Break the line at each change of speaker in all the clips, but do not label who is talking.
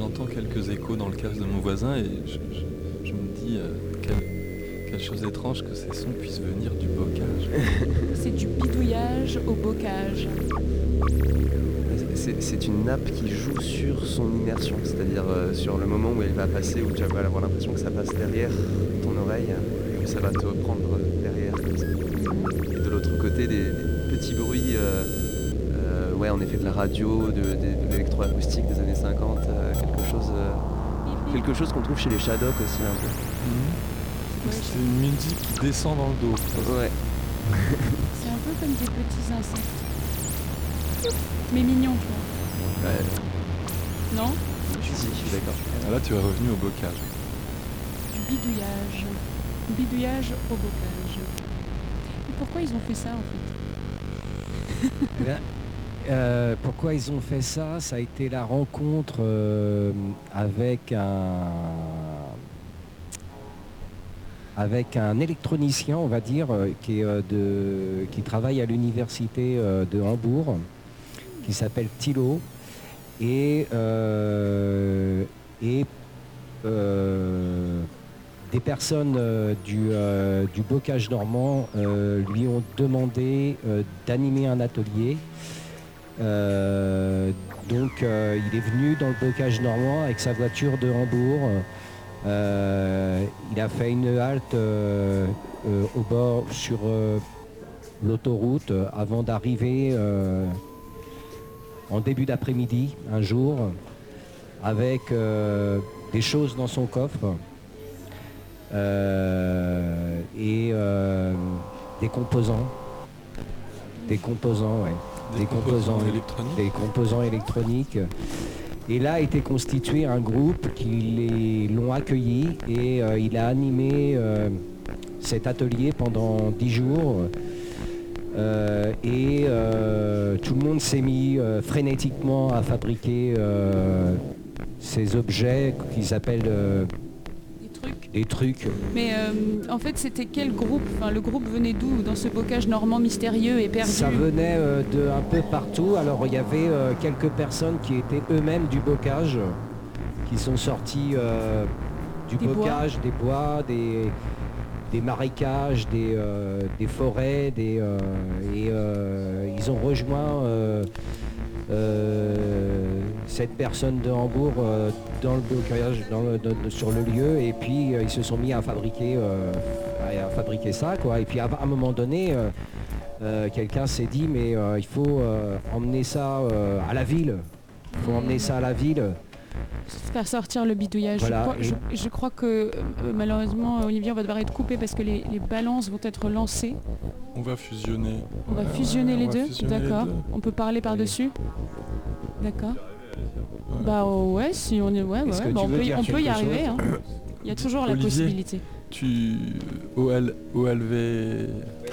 j'entends quelques échos dans le casque de mon voisin et je me dis quelle chose étrange que ces sons puissent venir du bocage.
C'est du bidouillage au bocage.
C'est une nappe qui joue sur son immersion, c'est-à-dire sur le moment où elle va passer, où tu vas avoir l'impression que ça passe derrière ton oreille, et que ça va te prendre derrière. Comme ça. Et de l'autre côté, des petits bruits, en effet de la radio, de l'électroacoustique des années 50, quelque chose qu'on trouve chez les Shadok aussi un peu.
C'est une musique qui descend dans le dos.
Ouais.
C'est un peu comme des petits insectes. Mais mignons, tu vois.
Ouais.
Non ?
Si, je suis d'accord.
Ah, là, tu es revenu au bocage.
Du bidouillage. Bidouillage au bocage. Et pourquoi ils ont fait ça, en fait ?
Pourquoi ils ont fait ça ? Ça a été la rencontre avec un électronicien, on va dire, qui travaille à l'université de Hambourg, qui s'appelle Thilo, et des personnes du bocage normand lui ont demandé d'animer un atelier. Donc il est venu dans le bocage normand avec sa voiture de Hambourg. Il a fait une halte au bord sur l'autoroute avant d'arriver en début d'après-midi un jour avec des choses dans son coffre et des composants. Des composants électroniques. Et là a été constitué un groupe qui l'ont accueilli et il a animé cet atelier pendant 10 jours. Et tout le monde s'est mis frénétiquement à fabriquer ces objets qu'ils appellent des trucs.
Mais en fait, c'était quel groupe ? Enfin, le groupe venait d'où dans ce bocage normand mystérieux et perdu ?
Ça venait de un peu partout. Alors il y avait quelques personnes qui étaient eux-mêmes du bocage, qui sont sortis du bocage, des bois, des marécages, des forêts, et ils ont rejoint cette personne de Hambourg dans le bocage, sur le lieu, et puis ils se sont mis à fabriquer ça, quoi. Et puis à un moment donné, quelqu'un s'est dit mais il faut emmener ça à la ville. Il faut emmener ça à la ville.
Faire sortir le bidouillage.
Voilà.
Je crois que malheureusement, Olivier, on va devoir être coupé parce que les balances vont être lancées.
On va fusionner.
On va fusionner les deux. D'accord.
Les deux.
On peut parler par-dessus. D'accord. Bah ouais, si on est, ouais,
Est-ce que
bah,
tu veux dire
on peut y
quelque
arriver.
chose
Hein. Il y a toujours la
Olivier,
possibilité.
OLV,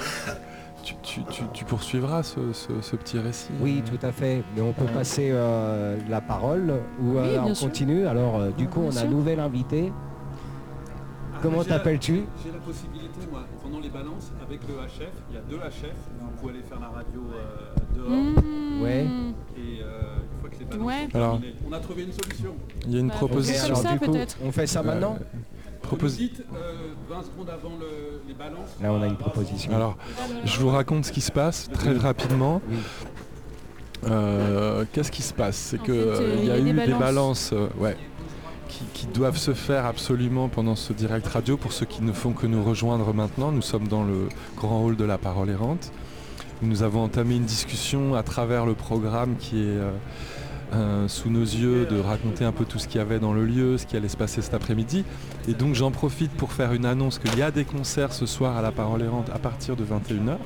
tu poursuivras ce petit récit.
Oui, tout à fait. Mais on peut passer la parole ou
Oui, bien
on
sûr.
continue. Alors du coup,
Bien
on a un
sûr.
nouvel invité. Comment t'appelles-tu ?
J'ai la possibilité, moi, pendant les balances, avec le HF, il y a 2 HF, vous pouvez aller faire la radio dehors,
Ouais.
et une fois que les balances
Ouais.
sont
Alors,
terminées, on a trouvé une solution.
Il y a une
Bah,
proposition.
comme ça,
du coup,
peut-être.
on fait ça maintenant.
Vous nous dites 20 secondes avant les balances.
Là, on a une proposition.
Alors, je vous raconte ce qui se passe très rapidement.
Oui.
Qu'est-ce qui se passe ? C'est
En
que
fait,
il y a eu des
balances.
balances qui doivent se faire absolument pendant ce direct radio. Pour ceux qui ne font que nous rejoindre maintenant, nous sommes dans le grand hall de la parole errante. Nous avons entamé une discussion à travers le programme qui est sous nos yeux, de raconter un peu tout ce qu'il y avait dans le lieu, ce qui allait se passer cet après-midi. Et donc j'en profite pour faire une annonce qu'il y a des concerts ce soir à la parole errante à partir de 21h.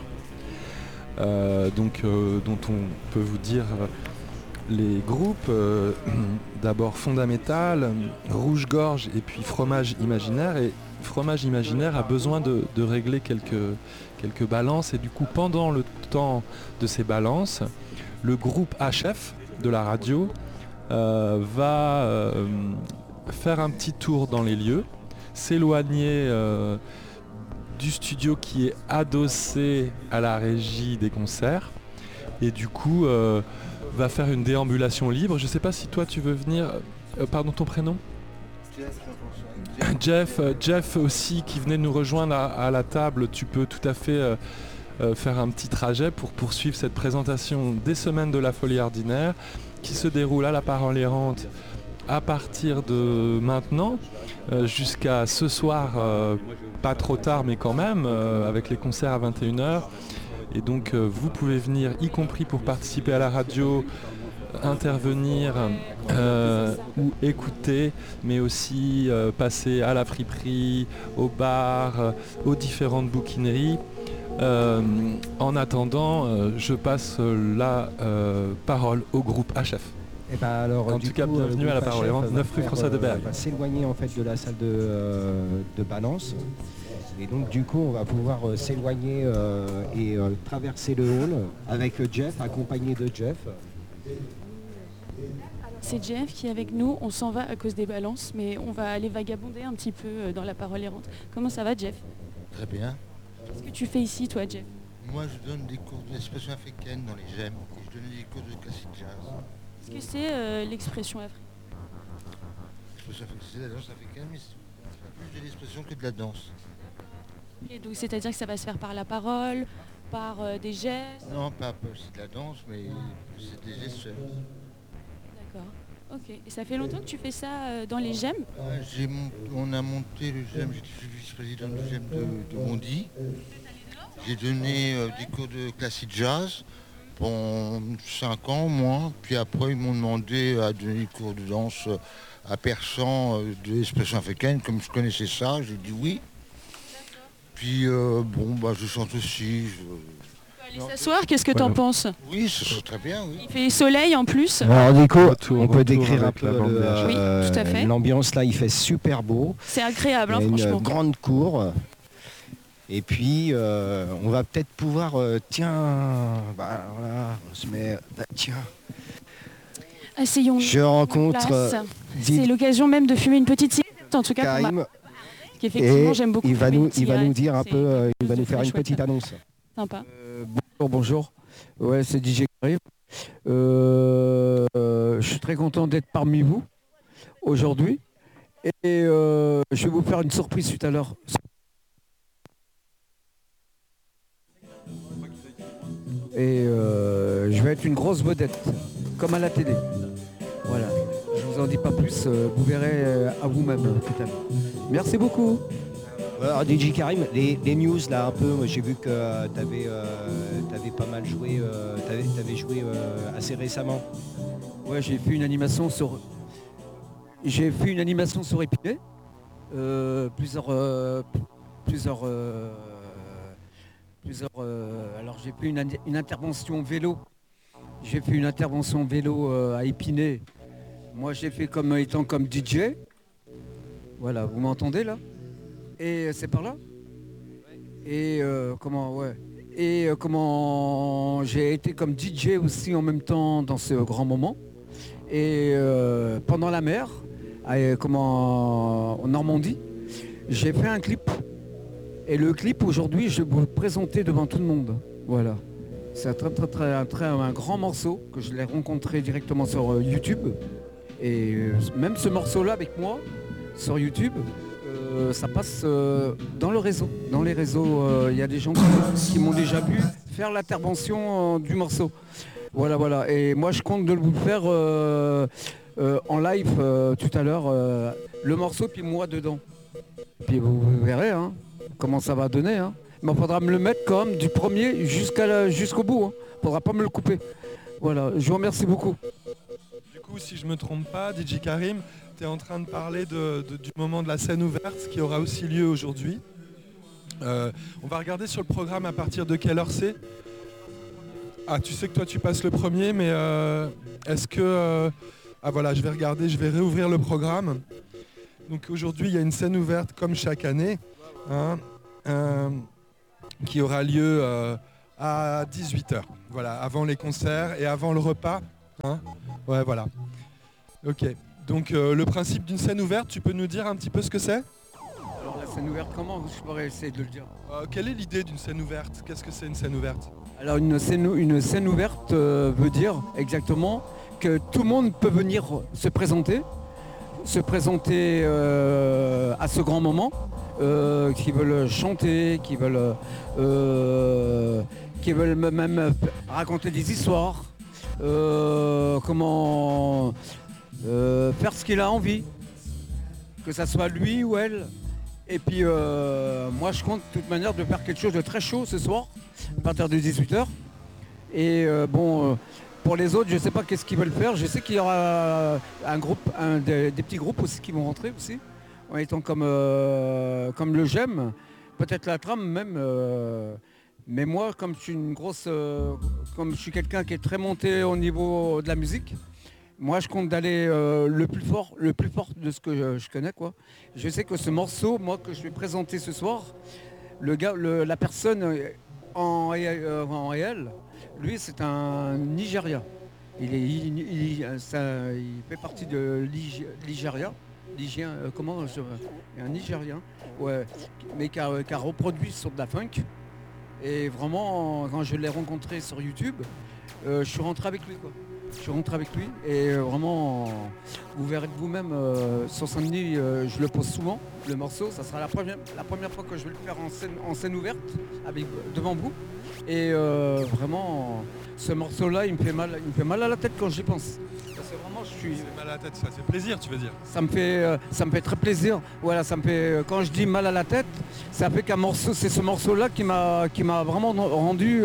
Dont on peut vous dire les groupes, d'abord Fondamental, Rouge-Gorge et puis Fromage Imaginaire. Et Fromage Imaginaire a besoin de régler quelques balances, et du coup pendant le temps de ces balances, le groupe HF de la radio va faire un petit tour dans les lieux, s'éloigner du studio qui est adossé à la régie des concerts, et du coup va faire une déambulation libre. Je ne sais pas si toi tu veux venir. Pardon, ton prénom ? Jeff aussi qui venait nous rejoindre à la table. Tu peux tout à fait faire un petit trajet pour poursuivre cette présentation des Semaines de la Folie Ordinaire qui se déroule à la Parole Errante à partir de maintenant jusqu'à ce soir, pas trop tard mais quand même, avec les concerts à 21h. Et donc vous pouvez venir, y compris pour participer à la radio, intervenir ou écouter, mais aussi passer à la friperie, au bar, aux différentes bouquineries. En attendant, je passe la parole au groupe HF.
Et ben alors,
en tout cas, bienvenue à la Parole Errante, 9 rue François Deberg.
On va s'éloigner en fait de la salle de Balance. Et donc du coup, on va pouvoir s'éloigner et traverser le hall avec Jeff, accompagné de Jeff.
C'est Jeff qui est avec nous, on s'en va à cause des balances, mais on va aller vagabonder un petit peu dans la Parole Errante. Comment ça va, Jeff?
Très bien.
Qu'est-ce que tu fais ici, toi, Jeff?
Moi, je donne des cours d'expression africaine dans les GEM et je donne des cours de classique jazz.
Qu'est-ce que c'est l'expression africaine?
L'expression africaine, c'est la danse africaine, mais c'est plus de l'expression que de la danse.
Et donc, c'est-à-dire que ça va se faire par la parole, par des gestes?
Non, pas c'est de la danse, mais c'est des gestes.
D'accord, ok. Et ça fait longtemps que tu fais ça dans les GEM?
On a monté le GEM, j'étais vice-président du GEM de Bondy. J'ai donné des cours de classique jazz pendant 5 ans, moins. Puis après, ils m'ont demandé à donner des cours de danse à Persan de l'expression africaine. Comme je connaissais ça, j'ai dit oui. Puis je chante aussi.
Allez s'asseoir, qu'est-ce que t'en penses?
Oui, ça serait très bien, oui.
Il fait soleil en plus.
Alors du coup, on peut
retour
décrire un
avec
peu
la bande des
Oui, tout à fait.
l'ambiance là, il fait super beau.
C'est agréable,
Il y a
franchement.
une grande cour. Et puis, on va peut-être pouvoir... voilà, on se met... tiens.
Asseyons-nous.
Je rencontre
C'est l'occasion même de fumer une petite cigarette, en tout cas.
Karim.
Qu'effectivement, j'aime beaucoup.
Il va
fumer
nous,
une
il va nous
cigarette.
dire un
C'est
peu... il va
quelque
nous
chose
faire
de
une
très
petite
chouette.
annonce.
Sympa.
Bonjour. Ouais, c'est DJ Karim. Je suis très content d'être parmi vous aujourd'hui. Et je vais vous faire une surprise tout à l'heure. Et je vais être une grosse vedette, comme à la télé. Voilà. Je vous en dis pas plus, vous verrez à vous-même tout à l'heure. Merci beaucoup.
Alors DJ Karim, les news là un peu, moi j'ai vu que t'avais pas mal joué, t'avais joué assez récemment.
Ouais, j'ai fait une animation sur Épinay. Alors j'ai fait une intervention vélo. J'ai fait une intervention vélo à Épinay. Moi j'ai fait comme étant comme DJ. Voilà, vous m'entendez là? Et c'est par là? Et comment j'ai été comme DJ aussi en même temps dans ce grand moment. Et pendant la mer, en Normandie, j'ai fait un clip. Et le clip aujourd'hui, je vais vous le présenter devant tout le monde. Voilà. C'est un grand morceau que je l'ai rencontré directement sur YouTube. Et même ce morceau-là avec moi, sur YouTube, ça passe dans le réseau. Dans les réseaux, il y a des gens qui m'ont déjà vu faire l'intervention du morceau. Voilà. Et moi, je compte de vous faire en live tout à l'heure, le morceau, puis moi dedans. Puis vous verrez comment ça va donner. Mais il faudra me le mettre quand même du premier jusqu'au bout. Faudra pas me le couper. Voilà, je vous remercie beaucoup.
Du coup, si je me trompe pas, DJ Karim, tu es en train de parler du moment de la scène ouverte qui aura aussi lieu aujourd'hui. On va regarder sur le programme à partir de quelle heure c'est. Ah, tu sais que toi tu passes le premier, mais est-ce que... voilà, je vais regarder, je vais réouvrir le programme. Donc aujourd'hui, il y a une scène ouverte comme chaque année, qui aura lieu à 18h, voilà, avant les concerts et avant le repas. Ouais, voilà. Ok, donc le principe d'une scène ouverte, tu peux nous dire un petit peu ce que c'est?
Alors la scène ouverte, comment je pourrais essayer de le dire?
Quelle est l'idée d'une scène ouverte? Qu'est-ce que c'est une scène ouverte?
Alors une scène ouverte veut dire exactement que tout le monde peut venir se présenter à ce grand moment, qui veulent chanter, qui veulent même raconter des histoires, comment faire ce qu'il a envie, que ça soit lui ou elle. Et puis moi je compte de toute manière de faire quelque chose de très chaud ce soir, à partir de 18h. Et pour les autres, je ne sais pas qu'est-ce qu'ils veulent faire. Je sais qu'il y aura des petits groupes aussi qui vont rentrer aussi, en étant comme le GEM, peut-être la trame même. Mais moi, comme je suis quelqu'un qui est très monté au niveau de la musique, moi je compte d'aller le plus fort de ce que je connais, quoi. Je sais que ce morceau, moi, que je vais présenter ce soir, la personne en réel, lui c'est un Nigérien. Il fait partie de l'Igéria. Un Nigérien, ouais, mais qui a reproduit sur de la funk. Et vraiment, quand je l'ai rencontré sur YouTube, je suis rentré avec lui, quoi. Et vraiment, vous verrez de vous-même, sur Saint-Denis, je le pose souvent, le morceau. Ça sera la première fois que je vais le faire en scène ouverte, devant vous. Et vraiment, ce morceau-là, il me fait mal à la tête quand j'y pense. Parce que vraiment, c'est
mal à la tête, ça fait plaisir, tu veux dire?
Ça me fait très plaisir. Voilà, ça me fait. Quand je dis mal à la tête, ça fait qu'un morceau, c'est ce morceau-là qui m'a vraiment rendu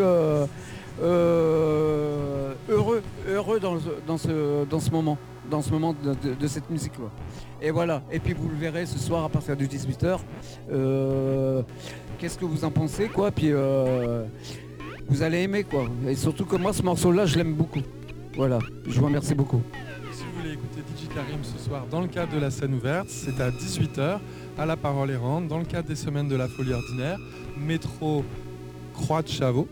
heureux dans ce moment de cette musique, quoi. Et voilà. Et puis vous le verrez ce soir à partir de 18h. Qu'est-ce que vous en pensez, quoi? Puis vous allez aimer, quoi. Et surtout que moi, ce morceau-là, je l'aime beaucoup. Voilà. Je vous remercie beaucoup.
Si vous voulez écouter DJ Karim ce soir dans le cadre de la scène ouverte, c'est à 18h à La Parole Errante, dans le cadre des Semaines de la Folie Ordinaire, métro Croix de Chavaux.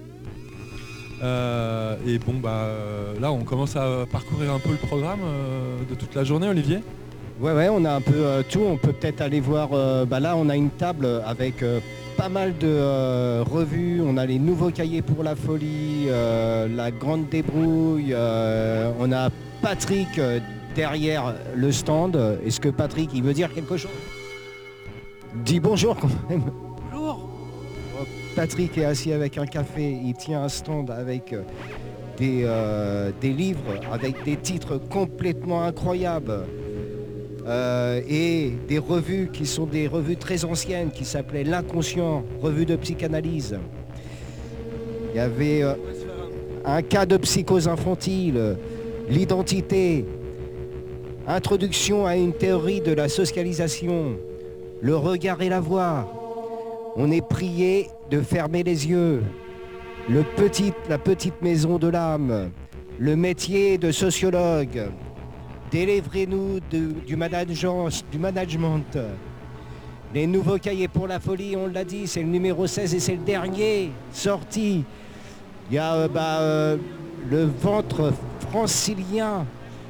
Là on commence à parcourir un peu le programme de toute la journée, Olivier.
Ouais, on a un peu tout. On peut peut-être aller voir, là on a une table avec pas mal de revues. On a les nouveaux cahiers pour la folie, la grande débrouille. On a Patrick derrière le stand. Est-ce que Patrick, il veut dire quelque chose? Dis bonjour quand même.
Bonjour.
Patrick est assis avec un café, il tient un stand avec des livres, avec des titres complètement incroyables et des revues qui sont des revues très anciennes qui s'appelaient L'Inconscient, revue de psychanalyse. Il y avait un cas de psychose infantile, l'identité, introduction à une théorie de la socialisation, le regard et la voix. On est prié de fermer les yeux. La petite maison de l'âme. Le métier de sociologue. Délivrez-nous du management. Les nouveaux cahiers pour la folie, on l'a dit, c'est le numéro 16 et c'est le dernier sorti. Il y a le ventre francilien.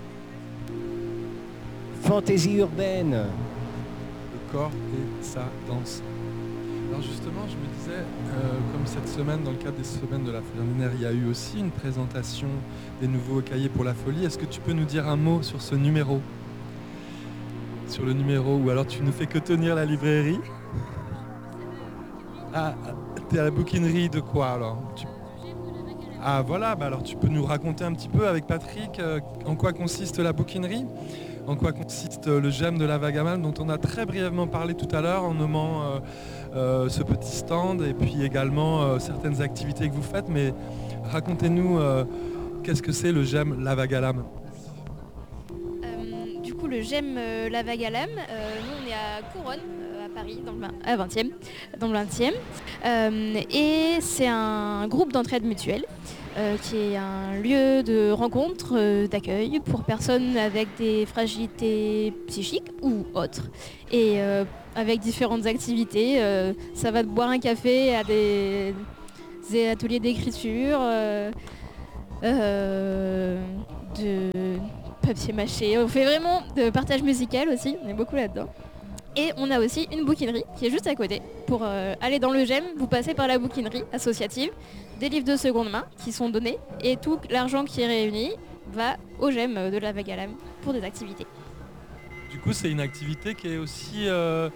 Fantaisie urbaine.
Le corps et sa danse. Alors justement, je me disais, comme cette semaine, dans le cadre des Semaines de la Folie Ordinaire, il y a eu aussi une présentation des nouveaux cahiers pour la folie. Est-ce que tu peux nous dire un mot sur ce numéro? Sur le numéro, ou alors tu ne fais que tenir la librairie? Ah, t'es à la bouquinerie de quoi alors? Ah voilà, alors tu peux nous raconter un petit peu avec Patrick en quoi consiste la bouquinerie? En quoi consiste le GEM de la Vagamane, dont on a très brièvement parlé tout à l'heure en nommant ce petit stand et puis également certaines activités que vous faites. Mais racontez-nous qu'est-ce que c'est le GEM La Vagalam?
Du coup, le GEM La Vagalam, nous on est à Couronne, à Paris, dans le 20e. Et c'est un groupe d'entraide mutuelle. Qui est un lieu de rencontre, d'accueil pour personnes avec des fragilités psychiques ou autres. Et avec différentes activités, ça va de boire un café à des ateliers d'écriture, de papier mâché. On fait vraiment de partage musical aussi, on est beaucoup là-dedans. Et on a aussi une bouquinerie qui est juste à côté. Pour aller dans le GEM, vous passez par la bouquinerie associative, des livres de seconde main qui sont donnés et tout l'argent qui est réuni va au GEM de la Vagalame pour des activités.
Du coup, c'est une activité qui est aussi,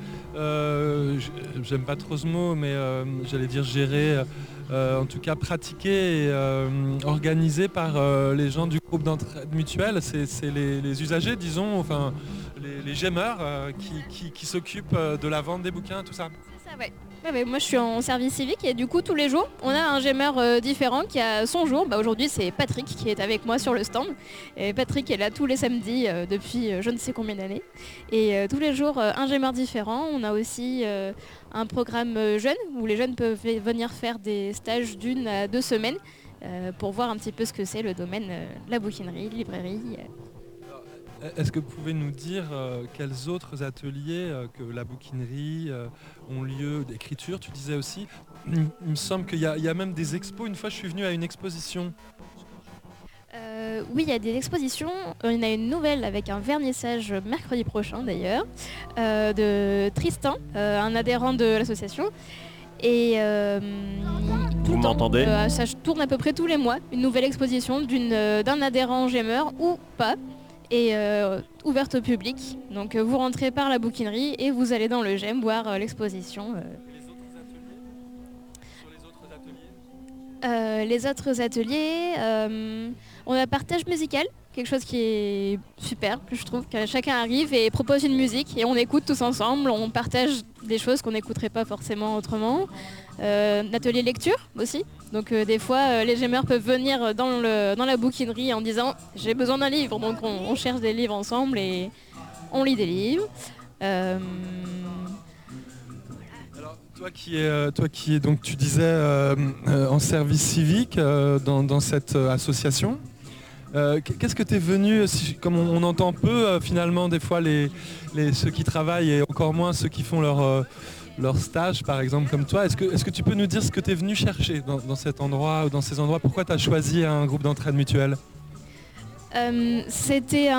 j'aime pas trop ce mot, mais j'allais dire gérée, en tout cas pratiquée et organisée par les gens du groupe d'entraide mutuelle. C'est les usagers, disons, enfin les GEMeurs qui s'occupent de la vente des bouquins, tout ça.
C'est ça, ouais. Ouais, moi je suis en service civique et du coup tous les jours on a un GEMeur différent qui a son jour. Aujourd'hui c'est Patrick qui est avec moi sur le stand. Et Patrick est là tous les samedis depuis je ne sais combien d'années. Et tous les jours un GEMeur différent. On a aussi un programme jeune où les jeunes peuvent venir faire des stages d'1 à 2 semaines pour voir un petit peu ce que c'est le domaine de la bouquinerie, librairie.
Est-ce que vous pouvez nous dire quels autres ateliers que la bouquinerie ont lieu d'écriture? Tu disais aussi, il me semble qu'il y a même des expos. Une fois je suis venu à une exposition.
Oui, il y a des expositions. Il y en a une nouvelle avec un vernissage mercredi prochain d'ailleurs, de Tristan, un adhérent de l'association. Et
vous m'entendez
ça tourne à peu près tous les mois, une nouvelle exposition d'un adhérent GEMeur ou pas. Et ouverte au public. Donc vous rentrez par la bouquinerie et vous allez dans le GEM voir l'exposition. Les autres ateliers, on a partage musical, quelque chose qui est super, je trouve, que chacun arrive et propose une musique et on écoute tous ensemble, on partage des choses qu'on n'écouterait pas forcément autrement. Atelier lecture aussi, donc des fois les GEMeurs peuvent venir dans la bouquinerie en disant j'ai besoin d'un livre, donc on cherche des livres ensemble et on lit des livres.
Toi qui es donc tu disais en service civique dans cette association, qu'est-ce que tu es venu, comme on entend peu finalement des fois ceux qui travaillent et encore moins ceux qui font leur stage par exemple comme toi, est-ce que tu peux nous dire ce que tu es venu chercher dans cet endroit ou dans ces endroits? Pourquoi tu as choisi un groupe d'entraide mutuelle?
C'était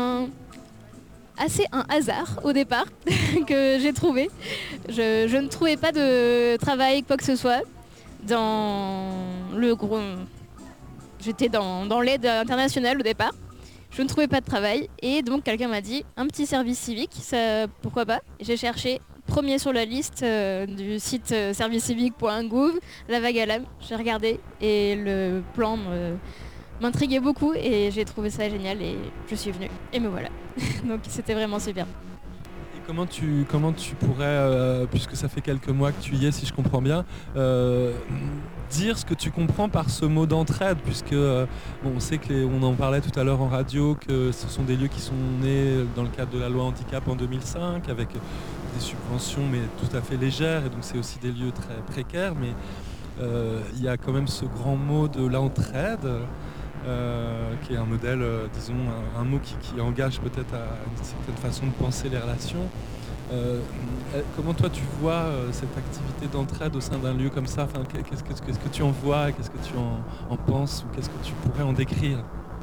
assez un hasard au départ que j'ai trouvé. Je ne trouvais pas de travail quoi que ce soit dans le groupe. J'étais dans l'aide internationale au départ. Je ne trouvais pas de travail et donc quelqu'un m'a dit un petit service civique, ça, pourquoi pas. J'ai cherché premier sur la liste du site servicecivique.gouv, la Vagalame. J'ai regardé et le plan m'intriguait beaucoup et j'ai trouvé ça génial et je suis venue et me voilà. Donc c'était vraiment super.
Et comment tu pourrais, puisque ça fait quelques mois que tu y es si je comprends bien, dire ce que tu comprends par ce mot d'entraide, puisque on sait on en parlait tout à l'heure en radio, que ce sont des lieux qui sont nés dans le cadre de la loi handicap en 2005 avec des subventions mais tout à fait légères et donc c'est aussi des lieux très précaires, mais il y a quand même ce grand mot de l'entraide qui est un modèle, disons un mot qui engage peut-être à une certaine façon de penser les relations. Comment toi tu vois cette activité d'entraide au sein d'un lieu comme ça, enfin, qu'est-ce que tu en vois, qu'est-ce que tu en penses ou qu'est-ce que tu pourrais en décrire?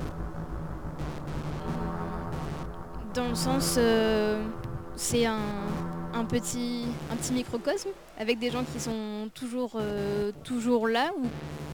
Dans le sens, c'est un petit microcosme avec des gens qui sont toujours là, ou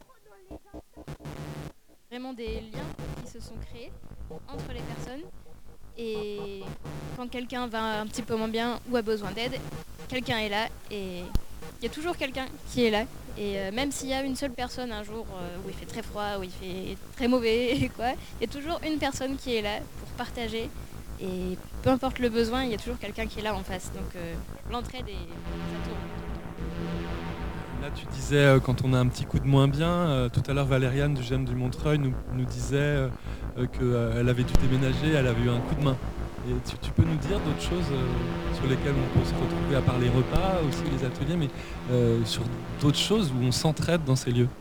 vraiment des liens qui se sont créés entre les personnes. Et quand quelqu'un va un petit peu moins bien ou a besoin d'aide, quelqu'un est là et il y a toujours quelqu'un qui est là. Et même s'il y a une seule personne un jour où il fait très froid, où il fait très mauvais, il y a toujours une personne qui est là pour partager. Et peu importe le besoin, il y a toujours quelqu'un qui est là en face. Donc l'entraide, ça tourne.
Là tu disais quand on a un petit coup de moins bien, tout à l'heure Valériane du GEM du Montreuil nous disait qu'elle avait dû déménager, elle avait eu un coup de main. Et tu peux nous dire d'autres choses sur lesquelles on peut se retrouver, à part les repas, aussi les ateliers, mais sur d'autres choses où on s'entraide dans ces lieux?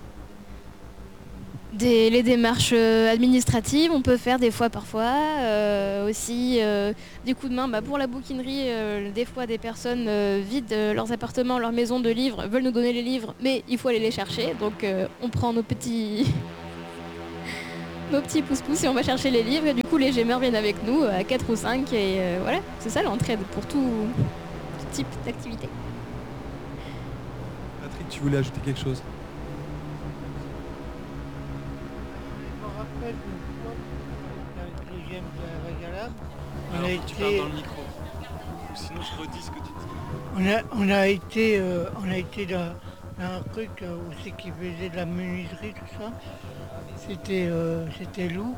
Les démarches administratives, on peut faire des fois parfois. Aussi des coups de main pour la bouquinerie. Des fois des personnes vident leurs appartements, leurs maisons de livres, veulent nous donner les livres, mais il faut aller les chercher. Donc on prend nos petits pouces-pouces et on va chercher les livres. Et du coup les GEMeurs viennent avec nous à 4 ou 5 et voilà, c'est ça l'entraide pour type d'activité.
Patrick, tu voulais ajouter quelque chose?
Je me rappelle une fois, avec le GEM de la Vagalam, on a
Tu
été...
parles dans le micro. Sinon, je redis ce que tu dis.
On a été dans un truc où c'est qui faisait de la menuiserie, tout ça. C'était Lou.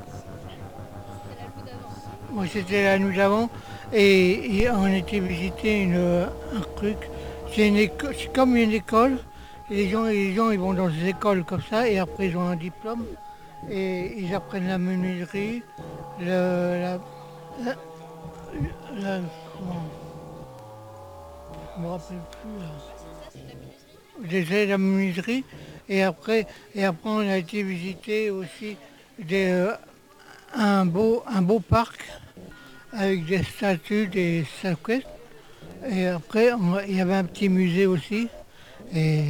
Oui, c'était la nuit d'avant. Et on a été visiter un truc. C'est comme une école. Et les gens ils vont dans des écoles comme ça et après ils ont un diplôme. Et ils apprennent la menuiserie, comment je me rappelle plus. J'essaie la menuiserie et après on a été visiter aussi un beau parc avec des statues, des statuettes. Et après il y avait un petit musée aussi. Et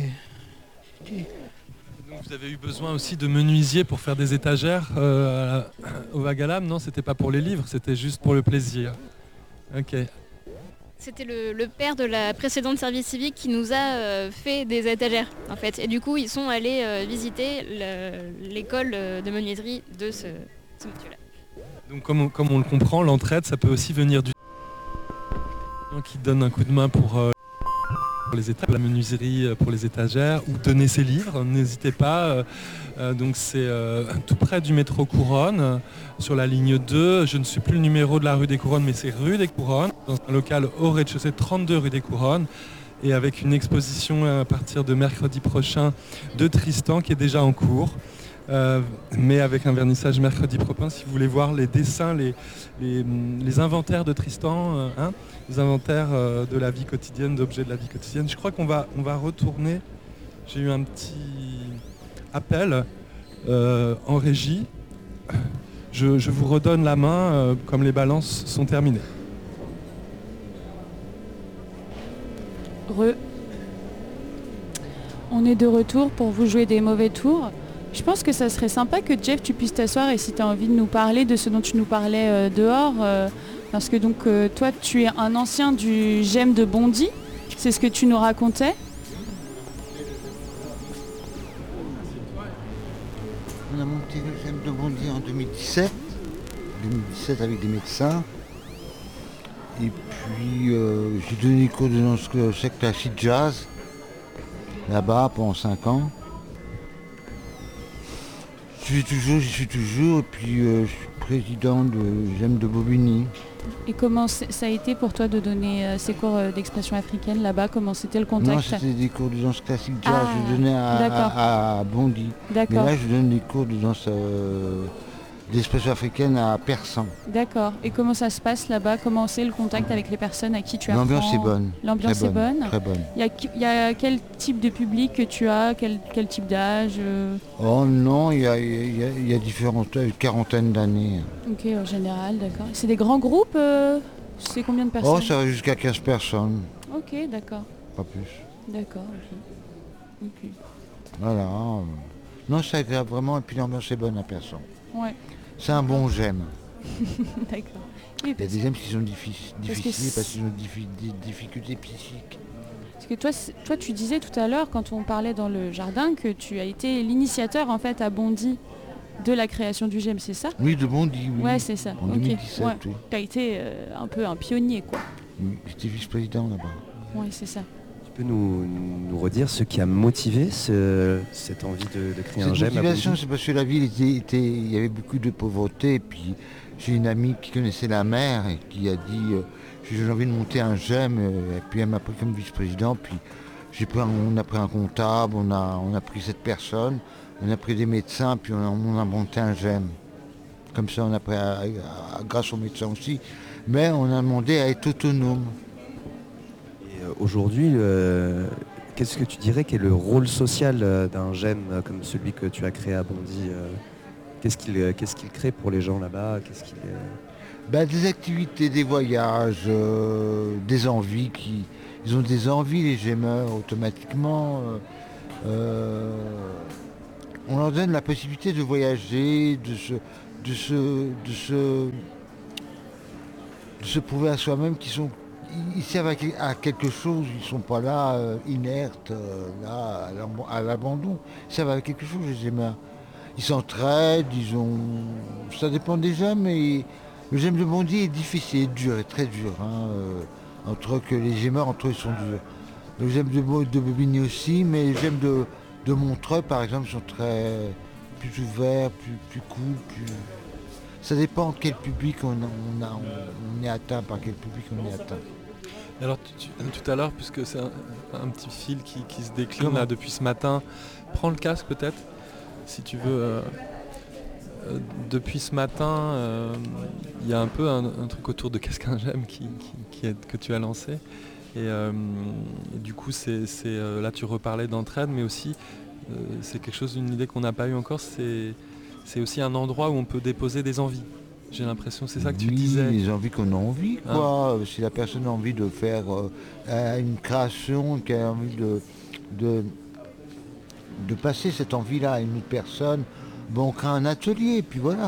Donc vous avez eu besoin aussi de menuisiers pour faire des étagères au Vagalam, non? C'était pas pour les livres, c'était juste pour le plaisir. Ok.
C'était le père de la précédente service civique qui nous a fait des étagères en fait. Et du coup ils sont allés visiter l'école de menuiserie de ce monsieur-là.
Donc comme on le comprend, l'entraide ça peut aussi venir du qui donne un coup de main pour les étagères, la menuiserie pour les étagères ou donner ses livres, n'hésitez pas. Donc c'est tout près du métro Couronne, sur la ligne 2. Je ne suis plus le numéro de la rue des Couronnes, mais c'est rue des Couronnes, dans un local au rez-de-chaussée 32 rue des Couronnes, et avec une exposition à partir de mercredi prochain de Tristan qui est déjà en cours. Mais avec un vernissage mercredi prochain, si vous voulez voir les dessins, les inventaires de Tristan, les inventaires de la vie quotidienne, d'objets de la vie quotidienne. Je crois qu'on va retourner. J'ai eu un petit appel en régie. Je vous redonne la main comme les balances sont terminées.
On est de retour pour vous jouer des mauvais tours. Je pense que ça serait sympa que Jeff, tu puisses t'asseoir et si tu as envie de nous parler de ce dont tu nous parlais dehors, parce que donc toi tu es un ancien du GEM de Bondy, c'est ce que tu nous racontais.
On a monté le GEM de Bondy en 2017 avec des médecins. Et puis j'ai donné des cours de danse classique jazz là-bas pendant 5 ans. J'y suis toujours, et puis je suis président de GEM de Bobigny.
Et comment ça a été pour toi de donner ces cours d'expression africaine là-bas? Comment c'était le contact?
Non, c'était des cours de danse classique jazz, je donnais à Bondy. Mais là, je donne des cours de danse d'expression africaine à Persan.
D'accord. Et comment ça se passe là-bas? Comment c'est le contact avec les personnes à qui tu apprends?
L'ambiance est bonne.
L'ambiance est bonne.
Très bonne.
Il y a quel type de public que tu as? Quel type d'âge?
Oh non, il y a différentes quarantaines d'années.
Ok, en général, d'accord. C'est des grands groupes? C'est combien de personnes?
Oh, ça va jusqu'à 15 personnes.
Ok, d'accord.
Pas plus.
D'accord, ok.
Voilà. Non, c'est agréable vraiment, et puis l'ambiance est bonne à Persan.
Ouais.
C'est un bon GEM.
D'accord.
Il y a des GEM qui sont difficiles parce qu'ils ont des difficultés psychiques.
Parce que toi, tu disais tout à l'heure, quand on parlait dans le jardin, que tu as été l'initiateur en fait à Bondy de la création du GEM, c'est ça?
Oui, de Bondy, oui.
Ouais, c'est ça.
En 2017, oui.
Tu as été un peu un pionnier, quoi.
Oui, j'étais vice-président là-bas.
Oui, c'est ça.
Tu peux nous redire ce qui a motivé cette envie de créer un GEM?
Cette motivation, c'est parce que la ville il y avait beaucoup de pauvreté. Et puis j'ai une amie qui connaissait la maire et qui a dit j'ai envie de monter un GEM. Et puis elle m'a pris comme vice-président. Puis on a pris un comptable, on a pris 7 personnes, on a pris des médecins, puis on a monté un GEM. Comme ça, on a pris, grâce aux médecins aussi. Mais on a demandé à être autonome.
Aujourd'hui, qu'est-ce que tu dirais qu'est le rôle social d'un GEM comme celui que tu as créé à Bondy? Qu'est-ce qu'il crée pour les gens là-bas?
Des activités, des voyages, des envies. Ils ont des envies, les GEMeurs, automatiquement. On leur donne la possibilité de voyager, de se prouver à soi-même qu'ils ils servent à quelque chose, ils ne sont pas là inertes, là, à l'abandon. Ils servent à quelque chose, les GEMA. Ils s'entraident, ça dépend des GEM, mais le GEM de Bondy est difficile, dur, est très dur. Entre que les GEMA, entre eux, ils sont durs. Le GEM de Bobigny aussi, mais les GEM de Montreuil, par exemple, sont plus ouverts, plus cool, Ça dépend de quel public on est atteint, par quel public on est atteint.
Alors tout à l'heure, puisque c'est un petit fil qui se décline là, depuis ce matin, prends le casque peut-être, si tu veux. Depuis ce matin, il y a un peu un truc autour de Qu'est-ce qu'un j'aime que tu as lancé. Et du coup, là tu reparlais d'entraide, mais aussi c'est quelque chose, une idée qu'on n'a pas eue encore, c'est aussi un endroit où on peut déposer des envies. J'ai l'impression, c'est ça que tu disais.
Les envies qu'on a envie, quoi. Si la personne a envie de faire une création, qu'elle a envie de passer cette envie-là à une autre personne, on crée un atelier, et puis voilà.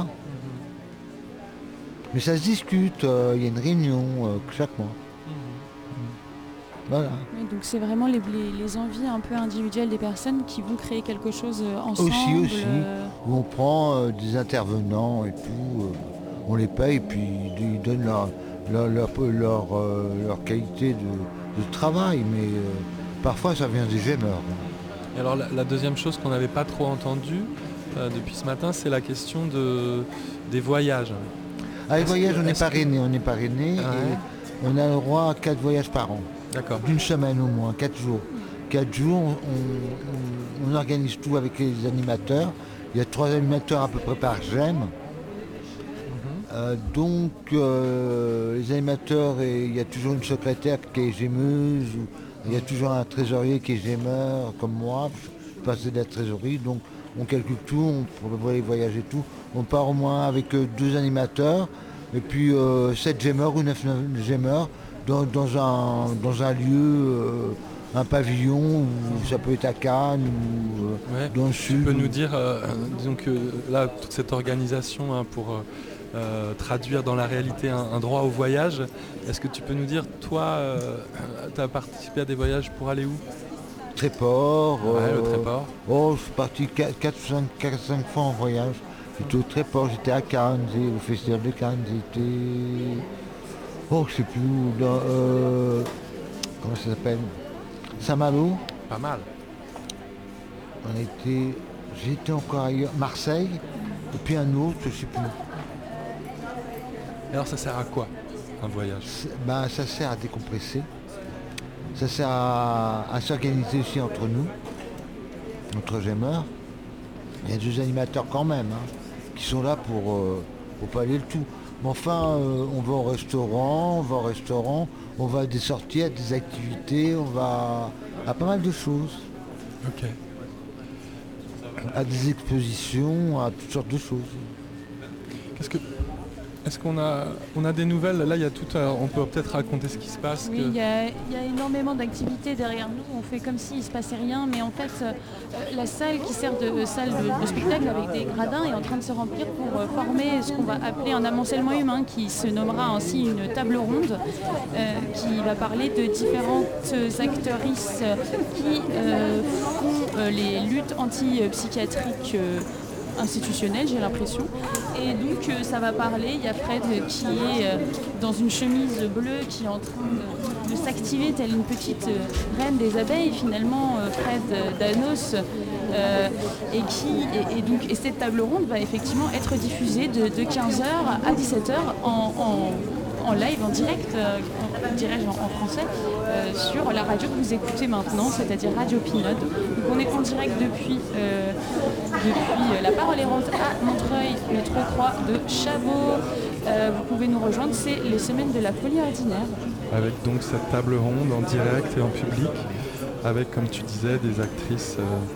Mais ça se discute, il y a une réunion chaque mois. Voilà.
Oui, donc c'est vraiment les envies un peu individuelles des personnes qui vont créer quelque chose ensemble.
Aussi, où on prend des intervenants et tout, on les paye et puis ils donnent leur qualité de travail, mais parfois ça vient des gémeurs.
Et alors la deuxième chose qu'on n'avait pas trop entendue depuis ce matin, c'est la question des voyages.
Les voyages, on est parrainé et on a le droit à 4 voyages par an.
D'accord.
D'une semaine au moins, 4 jours. 4 jours, on organise tout avec les animateurs. Il y a 3 animateurs à peu près par GEM. Les animateurs, il y a toujours une secrétaire qui est gémeuse, il y a toujours un trésorier qui est gémeur, comme moi, je passais de la trésorerie, donc on calcule tout, pour les voyages et tout. On part au moins avec 2 animateurs, et puis 7 gémeurs ou 9 gémeurs, dans un lieu, un pavillon, où ça peut être à Cannes ou dans le sud.
Tu peux nous dire, disons que là, toute cette organisation pour traduire dans la réalité un droit au voyage, est-ce que tu peux nous dire, toi, tu as participé à des voyages pour aller où ?
Tréport.
Le Tréport.
Je suis parti 4-5 fois en voyage. J'étais au Tréport, j'étais à Cannes, au Festival de Cannes, j'étais... je sais plus où, comment ça s'appelle ? Saint-Malo.
Pas mal.
J'étais encore ailleurs, Marseille, et puis un autre, je sais plus.
Et alors ça sert à quoi, un voyage ?
Ça sert à décompresser. Ça sert à s'organiser aussi entre nous, entre gémeurs. Il y a 2 animateurs quand même, qui sont là pour pallier le tout. Mais enfin, on va au restaurant, on va à des sorties, à des activités, on va à pas mal de choses.
Ok.
À des expositions, à toutes sortes de choses.
Est-ce qu'on a des nouvelles ? Là, il y a tout. On peut peut-être raconter ce qui se passe.
Oui, il y a énormément d'activités derrière nous. On fait comme s'il ne se passait rien, mais en fait, la salle qui sert de salle de spectacle avec des gradins est en train de se remplir pour former ce qu'on va appeler un amoncellement humain, qui se nommera ainsi une table ronde, qui va parler de différentes actrices qui font les luttes anti-psychiatriques institutionnelle, j'ai l'impression. Et donc ça va parler, il y a Fred qui est dans une chemise bleue qui est en train de s'activer telle une petite reine des abeilles finalement, Fred Danos, et cette table ronde va effectivement être diffusée de 15h à 17h en live, en direct, dirais-je en français, sur la radio que vous écoutez maintenant, c'est-à-dire Radio Pinode. Donc on est en direct depuis la Parole Errante à Montreuil, métro 3 de Chabot. Vous pouvez nous rejoindre, c'est les semaines de la folie ordinaire.
Avec donc cette table ronde en direct et en public, avec, comme tu disais, des actrices,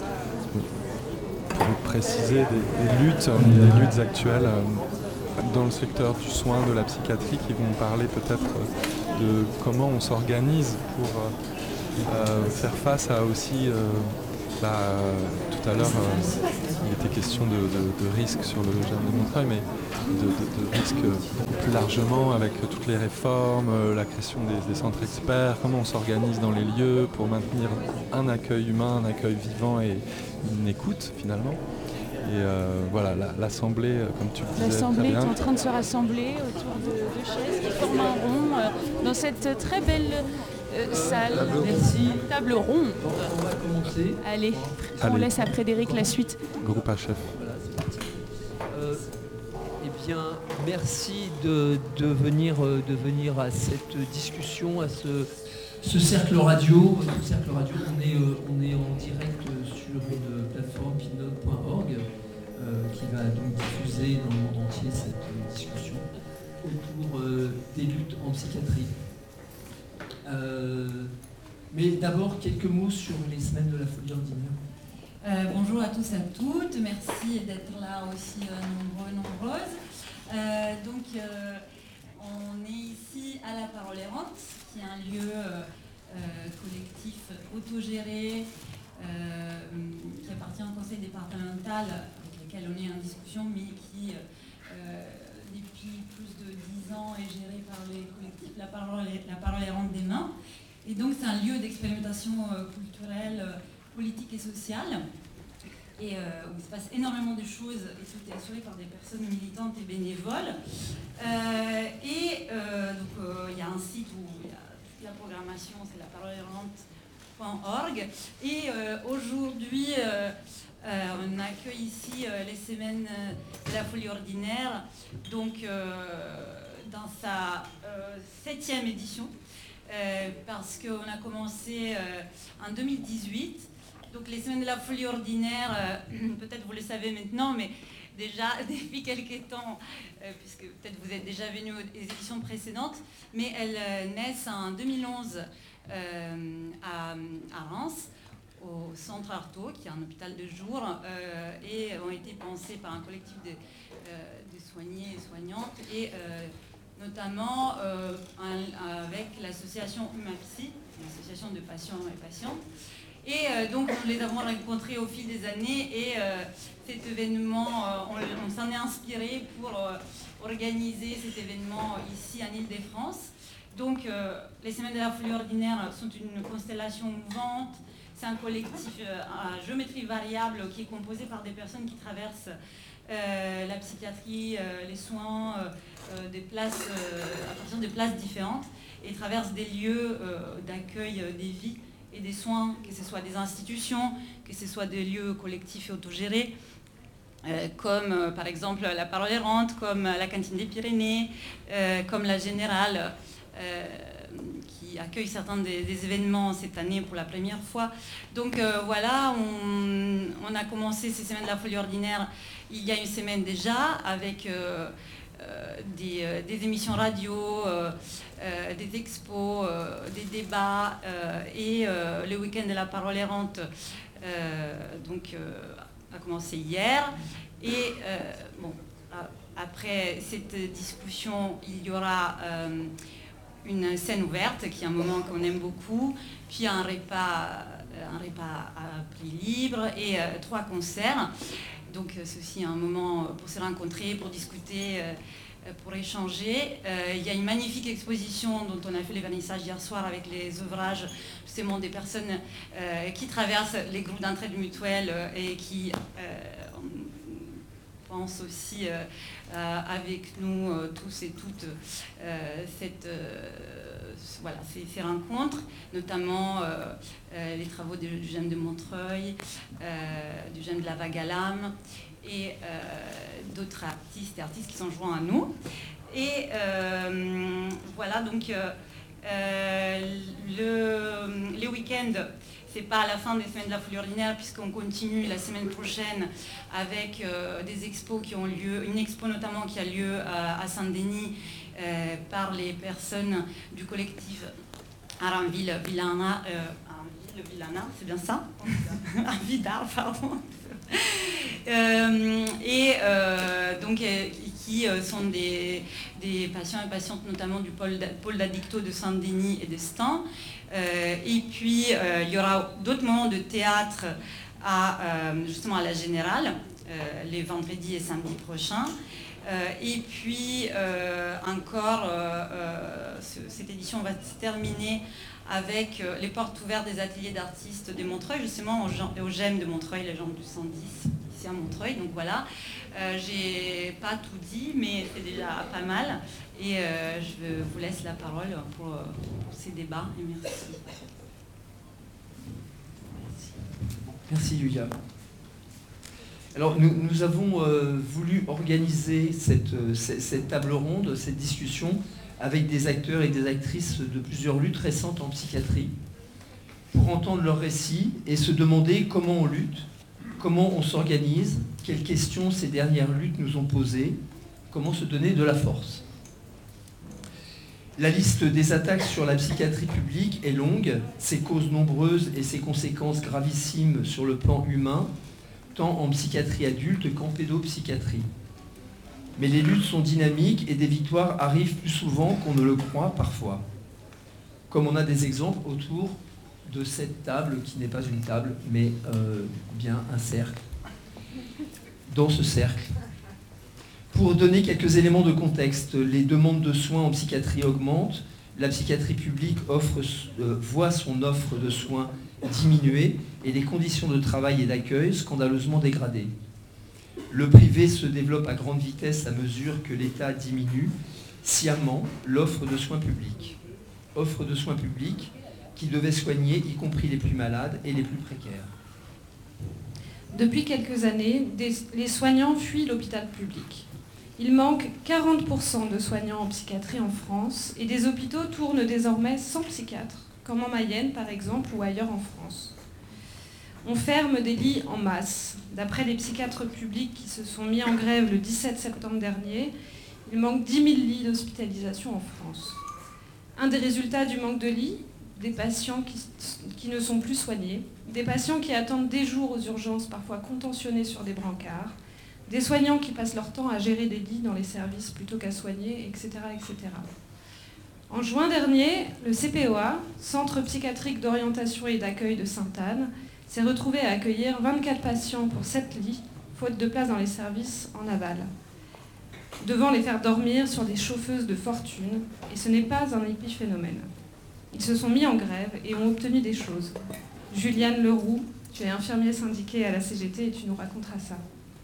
pour préciser, des luttes actuelles dans le secteur du soin, de la psychiatrie, qui vont parler peut-être de comment on s'organise pour faire face à aussi Tout à l'heure, il était question de risques sur le gemme de Montreuil, mais de risques beaucoup plus largement avec toutes les réformes, la création des centres experts, comment on s'organise dans les lieux pour maintenir un accueil humain, un accueil vivant et une écoute finalement. Et voilà, l'Assemblée, comme tu le disais.
L'Assemblée est en train de se rassembler autour de chaises qui forment un rond dans cette très belle salle. Merci. Table ronde.
On va commencer.
Allez, on laisse à Frédéric la suite.
Groupe HF.
Voilà, c'est parti. Eh bien, merci de venir à cette discussion, à ce cercle radio. On est en direct sur une plateforme pinode.org qui va donc diffuser dans le monde entier cette discussion autour des luttes en psychiatrie. Mais d'abord, quelques mots sur les semaines de la folie ordinaire.
Bonjour à tous et à toutes, merci d'être là aussi nombreuses. On est ici à La Parole Errante, qui est un lieu collectif autogéré qui appartient au conseil départemental avec lequel on est en discussion, mais qui depuis plus de 10 ans est géré par les collectifs La Parole Errante des Mains. Et donc c'est un lieu d'expérimentation culturelle, politique et sociale, et où il se passe énormément de choses, et tout est assuré par des personnes militantes et bénévoles. Il y a un site où il y a toute la programmation, c'est laparoleerrante.org. Et aujourd'hui, on accueille ici les semaines de la folie ordinaire, donc dans sa 7e édition. Parce qu'on a commencé en 2018. Donc les semaines de la folie ordinaire, peut-être vous le savez maintenant, mais déjà depuis quelques temps, puisque peut-être vous êtes déjà venus aux éditions précédentes, mais elles naissent en 2011 à Reims, au centre Artaud, qui est un hôpital de jour, et ont été pensées par un collectif de soignés et soignantes, et notamment avec l'association UMAPSI, l'association de patients et patientes. Et donc nous les avons rencontrés au fil des années, et cet événement, on s'en est inspiré pour organiser cet événement ici en Île-de-France. Donc les Semaines de la folie ordinaire sont une constellation mouvante. C'est un collectif à géométrie variable qui est composé par des personnes qui traversent la psychiatrie, les soins, des places, à partir de places différentes, et traversent des lieux d'accueil des vies et des soins, que ce soit des institutions, que ce soit des lieux collectifs et autogérés, comme par exemple la Parole Errante, comme la Cantine des Pyrénées, comme la Générale, qui accueille certains des événements cette année pour la première fois. Donc voilà, on a commencé ces Semaines de la folie ordinaire il y a une semaine déjà, avec des émissions radio, des expos, des débats, et le week-end de la Parole Errante a commencé hier. Et après cette discussion, il y aura une scène ouverte, qui est un moment qu'on aime beaucoup, puis un repas à prix libre et 3 concerts. Donc ceci est un moment pour se rencontrer, pour discuter, pour échanger. Il y a une magnifique exposition dont on a fait le vernissage hier soir avec les ouvrages justement des personnes qui traversent les groupes d'entraide mutuelle et qui pensent aussi avec nous tous et toutes ces rencontres, notamment les travaux du gemme de Montreuil, du gemme de la Vague à l'âme, et d'autres artistes et artistes qui sont joints à nous. Et voilà, donc les week-ends, c'est pas à la fin des Semaines de la folie ordinaire, puisqu'on continue la semaine prochaine avec des expos qui ont lieu, une expo notamment qui a lieu à Saint-Denis par les personnes du collectif Aranville-Villana, c'est bien ça? Vidar, pardon. Qui sont des patients et patientes notamment du pôle d'addicto de Saint-Denis et de Stains. Et puis il y aura d'autres moments de théâtre justement à la Générale, les vendredis et samedis prochains. Et puis encore, cette édition va se terminer avec les portes ouvertes des ateliers d'artistes de Montreuil, justement aux GEM de Montreuil, les gens du 110, ici à Montreuil. Donc voilà, j'ai pas tout dit, mais c'est déjà pas mal. Et je vous laisse la parole pour ces débats. Et merci.
Merci Yulia. Alors nous avons voulu organiser cette table ronde, cette discussion avec des acteurs et des actrices de plusieurs luttes récentes en psychiatrie pour entendre leurs récits et se demander comment on lutte, comment on s'organise, quelles questions ces dernières luttes nous ont posées, comment se donner de la force. La liste des attaques sur la psychiatrie publique est longue, ses causes nombreuses et ses conséquences gravissimes sur le plan humain, tant en psychiatrie adulte qu'en pédopsychiatrie. Mais les luttes sont dynamiques et des victoires arrivent plus souvent qu'on ne le croit parfois. Comme on a des exemples autour de cette table, qui n'est pas une table, mais bien un cercle. Dans ce cercle, pour donner quelques éléments de contexte, les demandes de soins en psychiatrie augmentent, la psychiatrie publique voit son offre de soins diminuer et les conditions de travail et d'accueil scandaleusement dégradées. Le privé se développe à grande vitesse à mesure que l'État diminue sciemment l'offre de soins publics. Offre de soins publics qui devait soigner y compris les plus malades et les plus précaires.
Depuis quelques années, les soignants fuient l'hôpital public. Il manque 40% de soignants en psychiatrie en France et des hôpitaux tournent désormais sans psychiatre, comme en Mayenne par exemple ou ailleurs en France. On ferme des lits en masse. D'après les psychiatres publics qui se sont mis en grève le 17 septembre dernier, il manque 10 000 lits d'hospitalisation en France. Un des résultats du manque de lits, des patients qui ne sont plus soignés, des patients qui attendent des jours aux urgences, parfois contentionnés sur des brancards, des soignants qui passent leur temps à gérer des lits dans les services plutôt qu'à soigner, etc., etc. En juin dernier, le CPOA, Centre psychiatrique d'orientation et d'accueil de Sainte-Anne, s'est retrouvé à accueillir 24 patients pour 7 lits, faute de place dans les services en aval, devant les faire dormir sur des chauffeuses de fortune, et ce n'est pas un épiphénomène. Ils se sont mis en grève et ont obtenu des choses. Juliane Leroux, tu es infirmier syndiqué à la CGT et tu nous raconteras ça.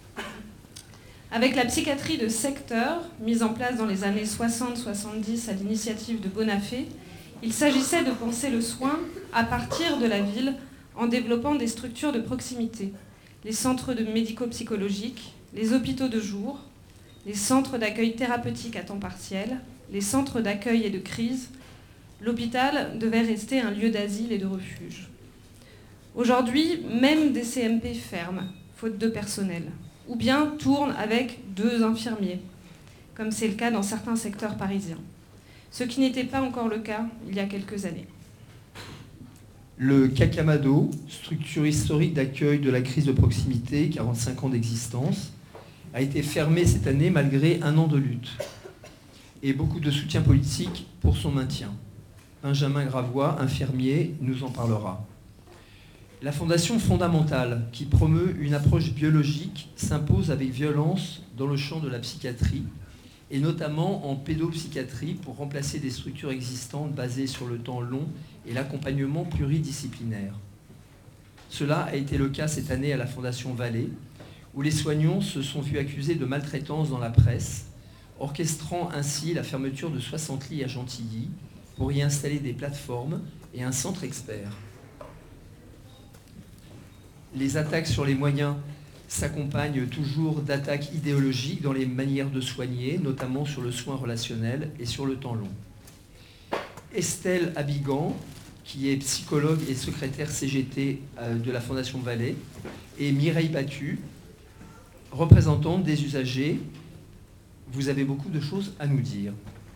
Avec la psychiatrie de secteur, mise en place dans les années 60-70 à l'initiative de Bonafé, il s'agissait de penser le soin à partir de la ville en développant des structures de proximité, les centres de médico-psychologiques, les hôpitaux de jour, les centres d'accueil thérapeutique à temps partiel, les centres d'accueil et de crise. L'hôpital devait rester un lieu d'asile et de refuge. Aujourd'hui, même des CMP ferment, faute de personnel, ou bien tournent avec 2 infirmiers, comme c'est le cas dans certains secteurs parisiens, ce qui n'était pas encore le cas il y a quelques années.
Le Cacamado, structure historique d'accueil de la crise de proximité, 45 ans d'existence, a été fermé cette année malgré 1 an de lutte et beaucoup de soutien politique pour son maintien. Benjamin Gravois, infirmier, nous en parlera. La Fondation fondamentale, qui promeut une approche biologique, s'impose avec violence dans le champ de la psychiatrie, et notamment en pédopsychiatrie pour remplacer des structures existantes basées sur le temps long et l'accompagnement pluridisciplinaire. Cela a été le cas cette année à la Fondation Vallée, où les soignants se sont vus accusés de maltraitance dans la presse, orchestrant ainsi la fermeture de 60 lits à Gentilly pour y installer des plateformes et un centre expert. Les attaques sur les moyens s'accompagnent toujours d'attaques idéologiques dans les manières de soigner, notamment sur le soin relationnel et sur le temps long. Estelle Abigan, qui est psychologue et secrétaire CGT de la Fondation Vallée, et Mireille Battu, représentante des usagers, vous avez beaucoup de choses à nous dire.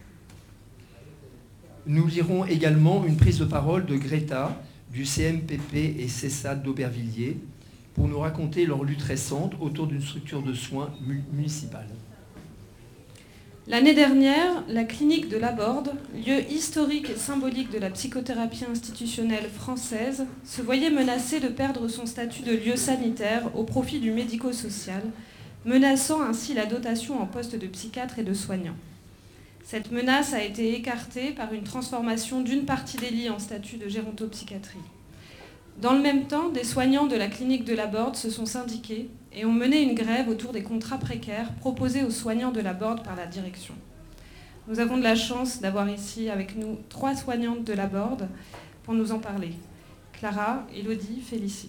Nous lirons également une prise de parole de Greta, du CMPP et CESAD d'Aubervilliers, pour nous raconter leur lutte récente autour d'une structure de soins municipale.
L'année dernière, la clinique de Laborde, lieu historique et symbolique de la psychothérapie institutionnelle française, se voyait menacée de perdre son statut de lieu sanitaire au profit du médico-social, menaçant ainsi la dotation en postes de psychiatres et de soignants. Cette menace a été écartée par une transformation d'une partie des lits en statut de gérontopsychiatrie. Dans le même temps, des soignants de la clinique de Laborde se sont syndiqués et ont mené une grève autour des contrats précaires proposés aux soignants de Laborde par la direction. Nous avons de la chance d'avoir ici avec nous 3 soignantes de Laborde pour nous en parler. Clara, Élodie, Félicie.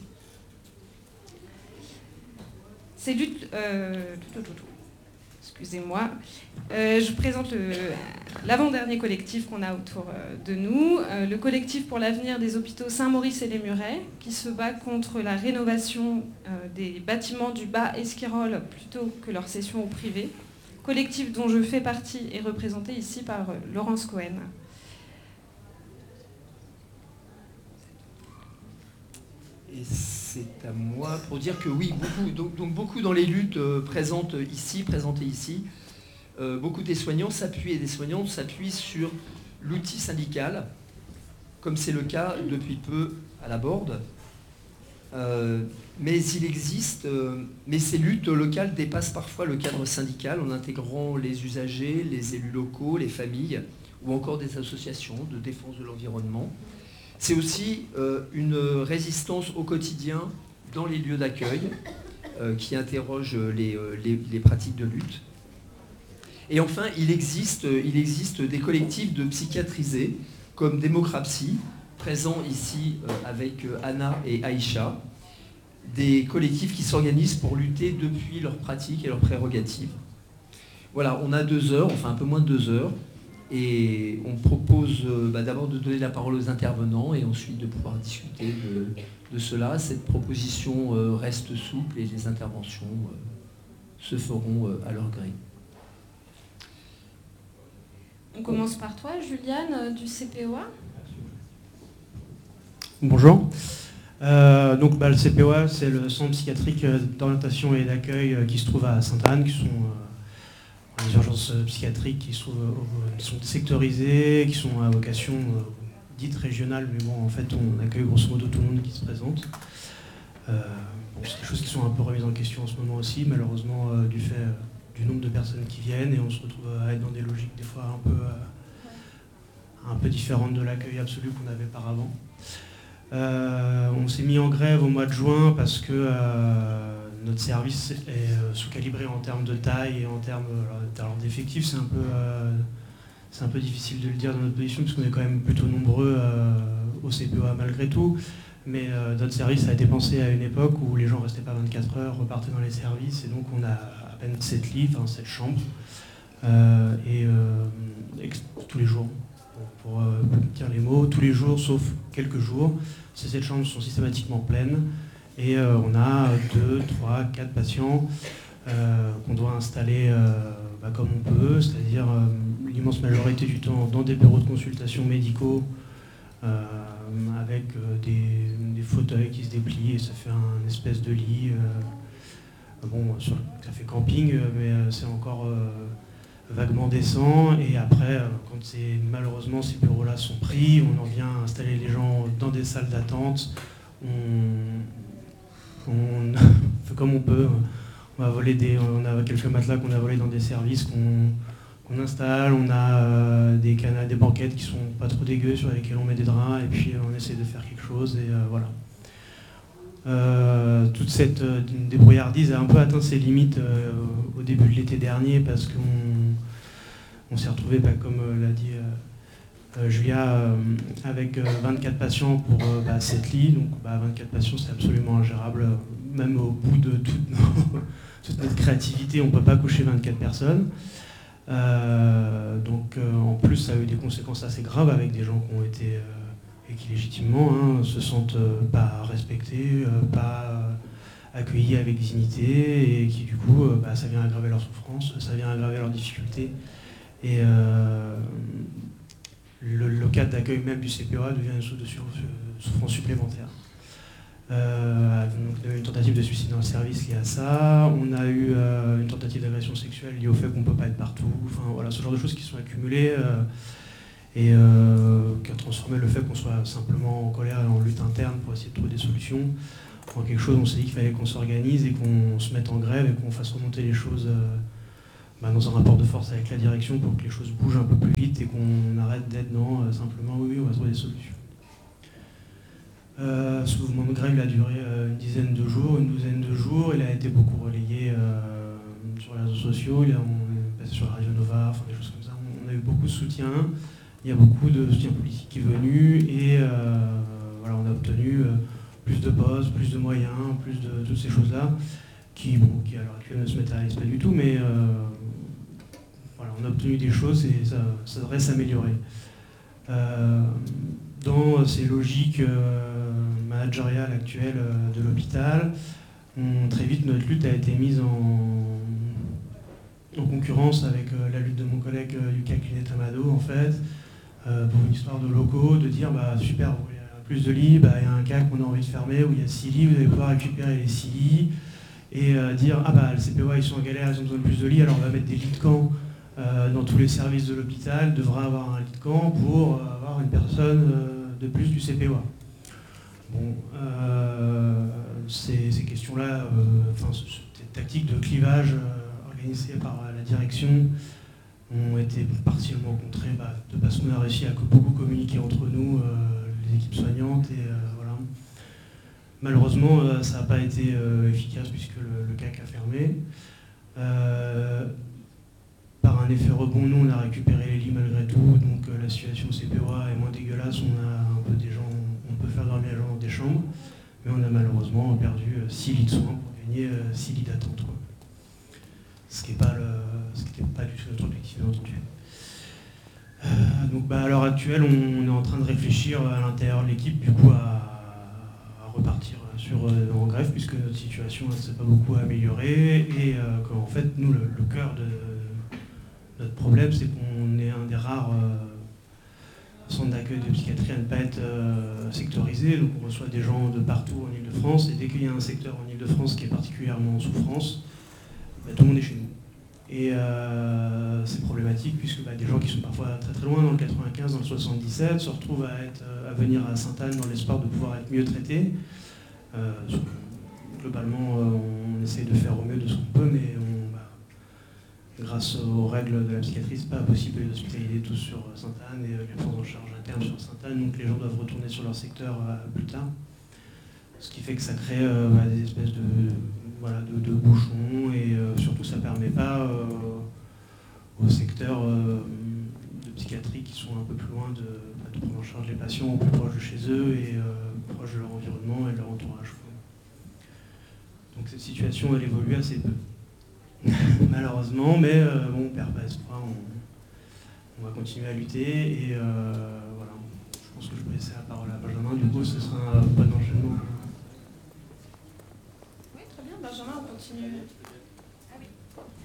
Ces luttes... Excusez-moi. Je présente l'avant-dernier collectif qu'on a autour de nous, le collectif pour l'avenir des hôpitaux Saint-Maurice et les Murets, qui se bat contre la rénovation des bâtiments du bas Esquirol plutôt que leur cession au privé, collectif dont je fais partie et représenté ici par Laurence Cohen.
Et c'est à moi pour dire que oui, beaucoup dans les luttes présentées ici, beaucoup des soignants s'appuient sur l'outil syndical, comme c'est le cas depuis peu à Laborde. Mais ces luttes locales dépassent parfois le cadre syndical en intégrant les usagers, les élus locaux, les familles ou encore des associations de défense de l'environnement. C'est aussi une résistance au quotidien dans les lieux d'accueil qui interroge les pratiques de lutte. Et enfin, il existe des collectifs de psychiatrisés comme Démocrapsie, présents ici avec Anna et Aïcha, des collectifs qui s'organisent pour lutter depuis leurs pratiques et leurs prérogatives. Voilà, on a 2 heures, enfin un peu moins de 2 heures. Et on propose d'abord de donner la parole aux intervenants et ensuite de pouvoir discuter de cela. Cette proposition reste souple et les interventions se feront à leur gré.
On commence par toi, Juliane, du CPOA.
Bonjour. Le CPOA, c'est le centre psychiatrique d'orientation et d'accueil qui se trouve à Sainte-Anne, qui sont les urgences psychiatriques qui sont sectorisées, qui sont à vocation dite régionale, mais bon, en fait, on accueille grosso modo tout le monde qui se présente. C'est des choses qui sont un peu remises en question en ce moment aussi, malheureusement, du fait du nombre de personnes qui viennent, et on se retrouve à être dans des logiques des fois un peu différentes de l'accueil absolu qu'on avait par avant. On s'est mis en grève au mois de juin parce que notre service est sous-calibré en termes de taille et en termes d'effectifs. C'est un peu difficile de le dire dans notre position parce qu'on est quand même plutôt nombreux au CPOA malgré tout. Mais notre service a été pensé à une époque où les gens ne restaient pas 24 heures, repartaient dans les services, et donc on a à peine 7 lits, 7 chambres, tous les jours, pour dire les mots, tous les jours sauf quelques jours, ces 7 chambres sont systématiquement pleines, et on a 2, 3, 4 patients qu'on doit installer comme on peut, c'est-à-dire l'immense majorité du temps dans des bureaux de consultation médicaux, avec des fauteuils qui se déplient et ça fait un espèce de lit. Ça fait camping, mais c'est encore vaguement décent. Et après, quand malheureusement ces bureaux-là sont pris, on en vient installer les gens dans des salles d'attente. On fait comme on peut. On a quelques matelas qu'on a volés dans des services qu'on installe, on a des banquettes qui sont pas trop dégueu sur lesquelles on met des draps et puis on essaie de faire quelque chose et voilà. Toute cette débrouillardise a un peu atteint ses limites au début de l'été dernier parce qu'on s'est retrouvé, comme l'a dit Julia, avec 24 patients pour 7 lits, donc 24 patients c'est absolument ingérable, même au bout de toute notre créativité on ne peut pas coucher 24 personnes. En plus ça a eu des conséquences assez graves avec des gens qui ont été et qui légitimement se sentent pas respectés, pas accueillis avec dignité et qui du coup ça vient aggraver leur souffrance, ça vient aggraver leurs difficultés et le cadre d'accueil même du CPOA devient une source de souffrance supplémentaire. Donc, il y a eu une tentative de suicide dans le service liée à ça. On a eu une tentative d'agression sexuelle liée au fait qu'on ne peut pas être partout. Enfin voilà, ce genre de choses qui sont accumulées et qui a transformé le fait qu'on soit simplement en colère et en lutte interne pour essayer de trouver des solutions en quelque chose. On s'est dit qu'il fallait qu'on s'organise et qu'on se mette en grève et qu'on fasse remonter les choses dans un rapport de force avec la direction pour que les choses bougent un peu plus vite et qu'on arrête d'être dans simplement oui, on va trouver des solutions. Ce mouvement de grève il a duré une dizaine de jours, une douzaine de jours. Il a été beaucoup relayé sur les réseaux sociaux. On est passé sur la Radio Nova, enfin des choses comme ça. On a eu beaucoup de soutien. Il y a beaucoup de soutien politique qui est venu et voilà, on a obtenu plus de postes, plus de moyens, plus de toutes ces choses-là qui à l'heure actuelle ne se matérialisent pas du tout, mais voilà, on a obtenu des choses et ça devrait s'améliorer. Dans ces logiques managériales actuelles de l'hôpital, très vite notre lutte a été mise en concurrence avec la lutte de mon collègue Yuka Kinetamado en fait, pour une histoire de locaux, de dire super, vous voulez plus de lits, il y a un cas qu'on a envie de fermer où il y a 6 lits, vous allez pouvoir récupérer les 6 lits et dire le CPOA ils sont en galère, ils ont besoin de plus de lits, alors on va mettre des lits de camp dans tous les services de l'hôpital, devra avoir un lit de camp pour avoir une personne de plus du CPOA. Bon, ces questions-là, cette tactique de clivage organisée par la direction ont été partiellement contrées parce qu'on a réussi à beaucoup communiquer entre nous, les équipes soignantes, et voilà. Malheureusement, ça n'a pas été efficace puisque le CAC a fermé. Par un effet rebond, nous on a récupéré les lits malgré tout, donc la situation au CPOA est moins dégueulasse, on a un peu des gens, on peut faire dormir les gens dans des chambres, mais on a malheureusement perdu 6 lits de soins pour gagner 6 lits d'attente. Ce qui n'était pas du tout notre objectif, bien entendu. Donc à l'heure actuelle, on est en train de réfléchir à l'intérieur de l'équipe du coup à repartir en grève, puisque notre situation ne s'est pas beaucoup améliorée et qu'en fait, nous, le cœur de notre problème, c'est qu'on est un des rares centres d'accueil de psychiatrie à ne pas être sectorisé. Donc on reçoit des gens de partout en Ile-de-France, et dès qu'il y a un secteur en Ile-de-France qui est particulièrement en souffrance, tout le monde est chez nous. Et c'est problématique puisque des gens qui sont parfois très très loin, dans le 95, dans le 77, se retrouvent à venir à Sainte-Anne dans l'espoir de pouvoir être mieux traités. Globalement, on essaye de faire au mieux de ce qu'on peut, mais grâce aux règles de la psychiatrie, c'est pas possible de les hospitaliser tous sur Sainte-Anne et les prendre en charge interne sur Sainte-Anne, donc les gens doivent retourner sur leur secteur plus tard. Ce qui fait que ça crée des espèces de bouchons et surtout ça ne permet pas aux secteurs de psychiatrie qui sont un peu plus loin de prendre en charge les patients au plus proche de chez eux et proche de leur environnement et de leur entourage. Donc cette situation elle évolue assez peu. Malheureusement, mais on ne perd pas espoir, on va continuer à lutter et voilà. Je pense que je peux laisser la parole à Benjamin, du coup ce sera un bon enchaînement.
Oui, très bien, Benjamin, on continue. Ah oui.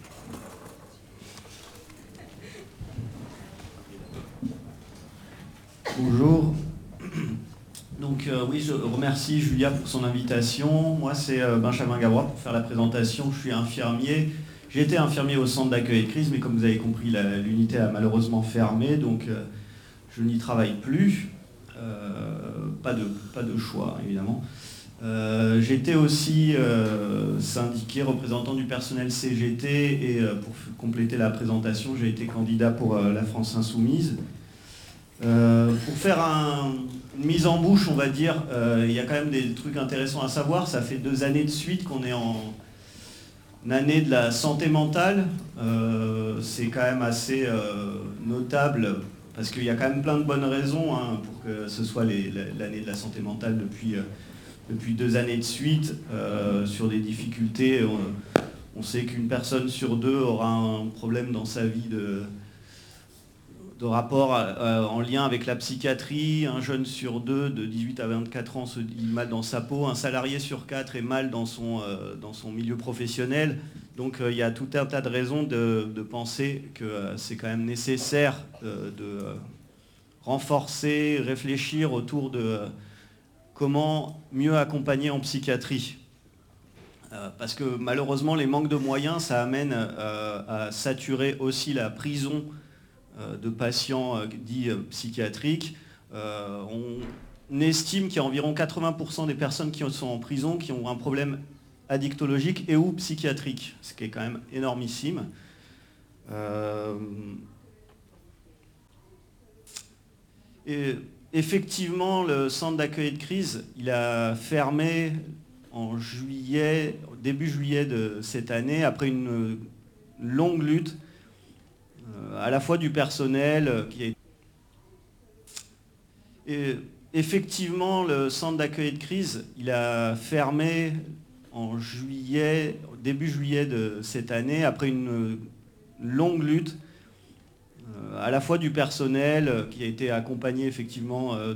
Bonjour. Donc oui, je remercie Julia pour son invitation. Moi, c'est Benjamin Gabrois pour faire la présentation. Je suis infirmier. J'ai été infirmier au centre d'accueil et de crise, mais comme vous avez compris, l'unité a malheureusement fermé, donc je n'y travaille plus. Pas de choix, évidemment. J'ai été aussi syndiqué, représentant du personnel CGT, et pour compléter la présentation, j'ai été candidat pour la France Insoumise. Pour faire une mise en bouche, on va dire, il y a quand même des trucs intéressants à savoir. Ça fait 2 années de suite qu'on est en année de la santé mentale. C'est quand même assez notable, parce qu'il y a quand même plein de bonnes raisons pour que ce soit l'année de la santé mentale depuis 2 années de suite, sur des difficultés. On sait qu'une personne sur 2 aura un problème dans sa vie de rapport en lien avec la psychiatrie. Un jeune sur 2 de 18 à 24 ans se dit mal dans sa peau. Un salarié sur 4 est mal dans son milieu professionnel. Donc il y a tout un tas de raisons de penser que c'est quand même nécessaire de renforcer, réfléchir autour de comment mieux accompagner en psychiatrie. Parce que malheureusement, les manques de moyens, ça amène à saturer aussi la prison de patients dits psychiatriques. On estime qu'il y a environ 80% des personnes qui sont en prison qui ont un problème addictologique et ou psychiatrique, ce qui est quand même énormissime. Et effectivement, le centre d'accueil de crise, il a fermé en juillet, début juillet de cette année, après une longue lutte, à la fois du personnel qui a... Et effectivement, le centre d'accueil de crise, il a fermé en juillet, début juillet de cette année, après une longue lutte, à la fois du personnel qui a été accompagné effectivement